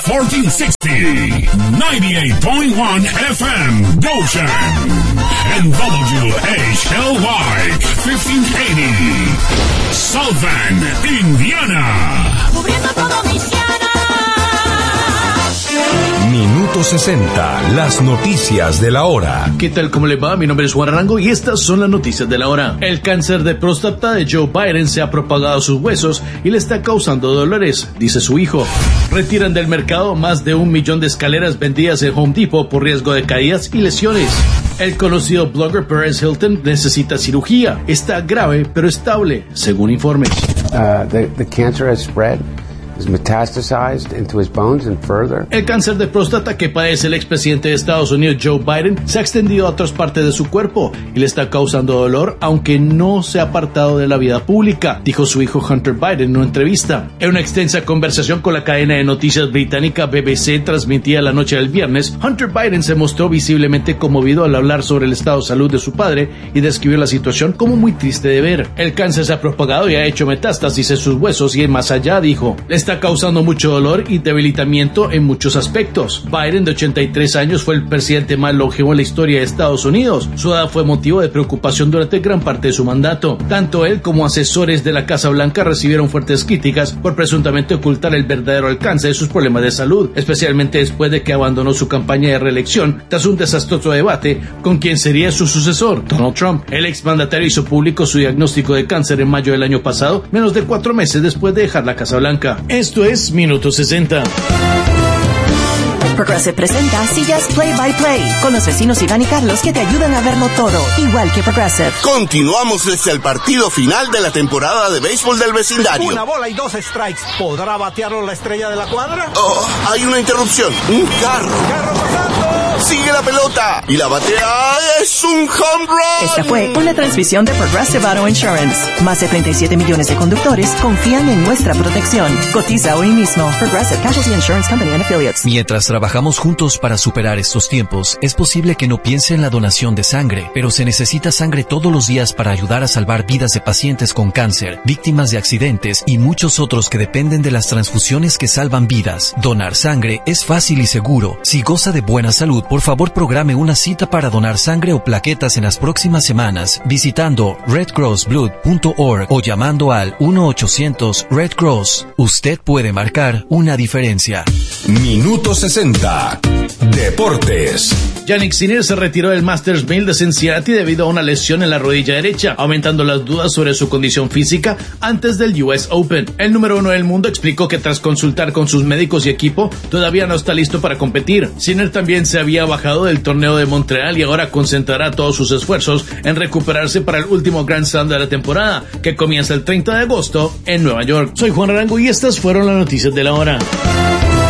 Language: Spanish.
1460, 98.1 FM, Goshen, and WHLY, 1580, South Bend, Indiana. Cubriendo todo Michiana. Minuto 60, las noticias de la hora. ¿Qué tal? ¿Cómo le va? Mi nombre es Juan Arango y estas son las noticias de la hora. El cáncer de próstata de Joe Biden se ha propagado a sus huesos y le está causando dolores, dice su hijo. Retiran del mercado más de 1 millón de escaleras vendidas en Home Depot por riesgo de caídas y lesiones. El conocido blogger Perez Hilton necesita cirugía. Está grave pero estable, según informes. The cancer has spread. Metastasized into his bones and further. El cáncer de próstata que padece el expresidente de Estados Unidos Joe Biden se ha extendido a otras partes de su cuerpo y le está causando dolor, aunque no se ha apartado de la vida pública, dijo su hijo Hunter Biden en una entrevista. En una extensa conversación con la cadena de noticias británica BBC transmitida la noche del viernes, Hunter Biden se mostró visiblemente conmovido al hablar sobre el estado de salud de su padre y describió la situación como muy triste de ver. El cáncer se ha propagado y ha hecho metástasis en sus huesos y más allá, dijo. Está causando mucho dolor y debilitamiento en muchos aspectos. Biden, de 83 años, fue el presidente más longevo en la historia de Estados Unidos. Su edad fue motivo de preocupación durante gran parte de su mandato. Tanto él como asesores de la Casa Blanca recibieron fuertes críticas por presuntamente ocultar el verdadero alcance de sus problemas de salud, especialmente después de que abandonó su campaña de reelección tras un desastroso debate con quien sería su sucesor, Donald Trump. El exmandatario hizo público su diagnóstico de cáncer en mayo del año pasado, menos de 4 meses después de dejar la Casa Blanca. Esto es Minuto 60. Progressive presenta sillas Play by Play con los vecinos Iván y Carlos que te ayudan a verlo todo, igual que Progressive. Continuamos desde el partido final de la temporada de béisbol del vecindario. 1 bola y 2 strikes. ¿Podrá batearlo la estrella de la cuadra? Oh, hay una interrupción. Un carro. ¡Carro pasando! Sigue la pelota y la batea. ¡Es un home run! Esta fue una transmisión de Progressive Auto Insurance. Más de 37 millones de conductores confían en nuestra protección. Cotiza hoy mismo. Progressive Casualty Insurance Company and Affiliates. Mientras trabajamos juntos para superar estos tiempos, es posible que no piense en la donación de sangre, pero se necesita sangre todos los días para ayudar a salvar vidas de pacientes con cáncer, víctimas de accidentes y muchos otros que dependen de las transfusiones que salvan vidas. Donar sangre es fácil y seguro. Si goza de buena salud, por favor programe una cita para donar sangre o plaquetas en las próximas semanas visitando redcrossblood.org o llamando al 1-800-RED-CROSS. Usted puede marcar una diferencia. Minuto 60, Deportes. Jannik Sinner se retiró del Masters 1000 de Cincinnati debido a una lesión en la rodilla derecha, aumentando las dudas sobre su condición física antes del US Open. El número 1 del mundo explicó que tras consultar con sus médicos y equipo, todavía no está listo para competir. Sinner también se había bajado del torneo de Montreal y ahora concentrará todos sus esfuerzos en recuperarse para el último Grand Slam de la temporada, que comienza el 30 de agosto en Nueva York. Soy Juan Arango y estas fueron las noticias de la hora.